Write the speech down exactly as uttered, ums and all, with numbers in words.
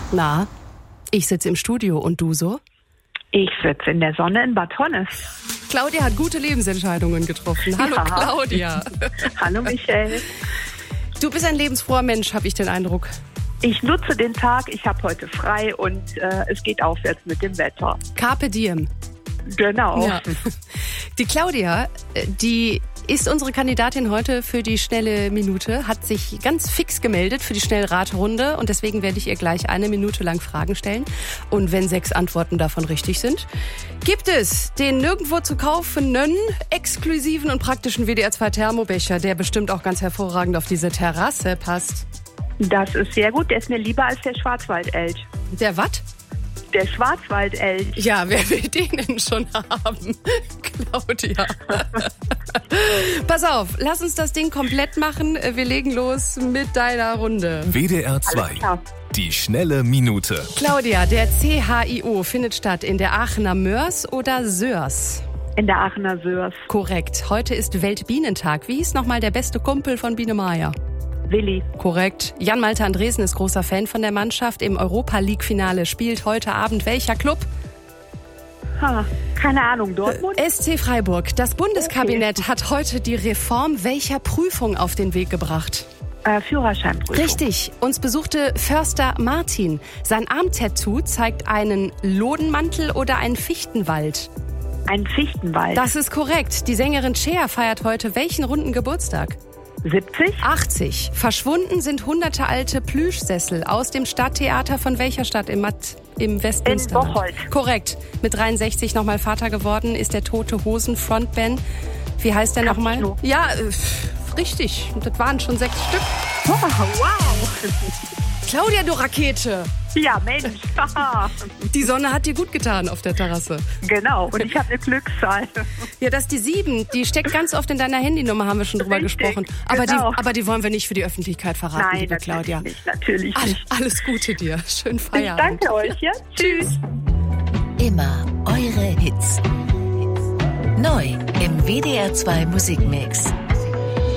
Na, ich sitze im Studio und du so? Ich sitze in der Sonne in Bad Honnes. Claudia hat gute Lebensentscheidungen getroffen. Hallo ja. Claudia. Hallo Michelle. Du bist ein lebensfroher Mensch, habe ich den Eindruck. Ich nutze den Tag, ich habe heute frei und äh, es geht aufwärts mit dem Wetter. Carpe diem. Genau. Ja. Die Claudia, die ist unsere Kandidatin heute für die schnelle Minute, hat sich ganz fix gemeldet für die Schnellraterunde und deswegen werde ich ihr gleich eine Minute lang Fragen stellen. Und wenn sechs Antworten davon richtig sind, gibt es den nirgendwo zu kaufenden, exklusiven und praktischen W D R zwei Thermobecher, der bestimmt auch ganz hervorragend auf diese Terrasse passt. Das ist sehr gut, der ist mir lieber als der Schwarzwaldelch. Der was? Der Schwarzwaldelch. Ja, wer will den denn schon haben? Claudia. Pass auf, lass uns das Ding komplett machen. Wir legen los mit deiner Runde. W D R zwei, die schnelle Minute. Claudia, der C H I O findet statt in der Aachener Mörs oder Sörs? In der Aachener Sörs. Korrekt. Heute ist Weltbienentag. Wie hieß nochmal der beste Kumpel von Biene Maya? Willi. Korrekt. Jan-Malte Andresen ist großer Fan von der Mannschaft. Im Europa-League-Finale spielt heute Abend welcher Club? Ha, keine Ahnung, Dortmund? S C Freiburg. Das Bundeskabinett okay. hat heute die Reform welcher Prüfung auf den Weg gebracht? Äh, Führerscheinprüfung. Richtig. Uns besuchte Förster Martin. Sein Armtattoo zeigt einen Lodenmantel oder einen Fichtenwald? Ein Fichtenwald. Das ist korrekt. Die Sängerin Cher feiert heute welchen runden Geburtstag? siebzig? achtzig. Verschwunden sind hunderte alte Plüschsessel aus dem Stadttheater von welcher Stadt im, Matt, im Westmünsterland? In Bocholt. Korrekt. Mit dreiundsechzig nochmal Vater geworden, ist der Tote Hosen Frontman. Wie heißt der nochmal? Ja, äh, richtig. Das waren schon sechs Stück. Wow, wow. Claudia, du Rakete. Ja, Mensch. Die Sonne hat dir gut getan auf der Terrasse. Genau, und ich habe eine Glückszahl. Ja, das ist die sieben. Die steckt ganz oft in deiner Handynummer, haben wir schon drüber Richtig, gesprochen. Aber, genau. die, aber die wollen wir nicht für die Öffentlichkeit verraten, Nein, liebe natürlich Claudia. Nicht, natürlich All, nicht. Alles Gute dir. Schönen Feierabend. Ich danke euch. Ja? Tschüss. Immer eure Hits. Neu im W D R zwei Musikmix.